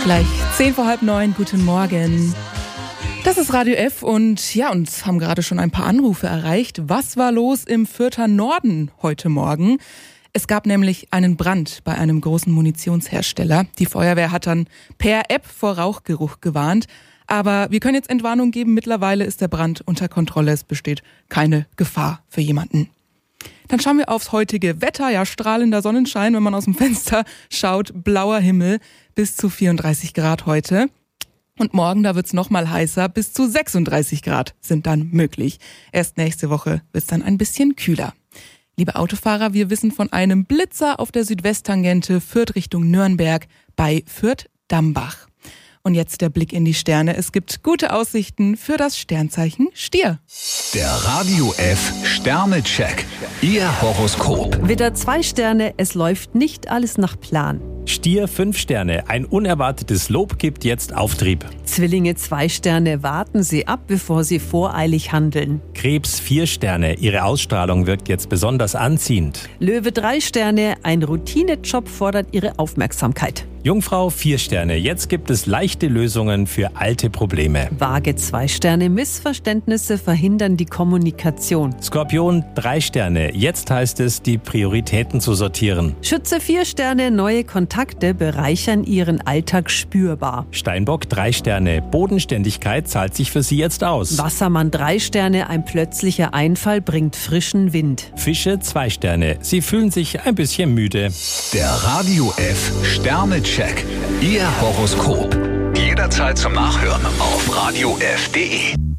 Gleich 9:10, guten Morgen. Das ist Radio F und ja, uns haben gerade schon ein paar Anrufe erreicht. Was war los im Fürther Norden heute Morgen? Es gab nämlich einen Brand bei einem großen Munitionshersteller. Die Feuerwehr hat dann per App vor Rauchgeruch gewarnt. Aber wir können jetzt Entwarnung geben, mittlerweile ist der Brand unter Kontrolle. Es besteht keine Gefahr für jemanden. Dann schauen wir aufs heutige Wetter. Ja, strahlender Sonnenschein, wenn man aus dem Fenster schaut. Blauer Himmel, bis zu 34 Grad heute. Und morgen, da wird's noch mal heißer, bis zu 36 Grad sind dann möglich. Erst nächste Woche wird's dann ein bisschen kühler. Liebe Autofahrer, wir wissen von einem Blitzer auf der Südwesttangente Fürth Richtung Nürnberg bei Fürth-Dambach. Und jetzt der Blick in die Sterne. Es gibt gute Aussichten für das Sternzeichen Stier. Der Radio F Sternecheck. Ihr Horoskop. Widder 2 Sterne, es läuft nicht alles nach Plan. Stier 5 Sterne, ein unerwartetes Lob gibt jetzt Auftrieb. Zwillinge 2 Sterne, warten Sie ab, bevor Sie voreilig handeln. Krebs 4 Sterne, Ihre Ausstrahlung wirkt jetzt besonders anziehend. Löwe 3 Sterne, ein Routinejob fordert Ihre Aufmerksamkeit. Jungfrau 4 Sterne, jetzt gibt es leichte Lösungen für alte Probleme. Waage 2 Sterne, Missverständnisse verhindern die Kommunikation. Skorpion 3 Sterne, jetzt heißt es, die Prioritäten zu sortieren. Schütze 4 Sterne, neue Kontakte bereichern Ihren Alltag spürbar. Steinbock 3 Sterne, Bodenständigkeit zahlt sich für Sie jetzt aus. Wassermann 3 Sterne, ein plötzlicher Einfall bringt frischen Wind. Fische 2 Sterne, Sie fühlen sich ein bisschen müde. Der Radio F Sternecheck. Ihr Horoskop. Jederzeit zum Nachhören auf radiof.de.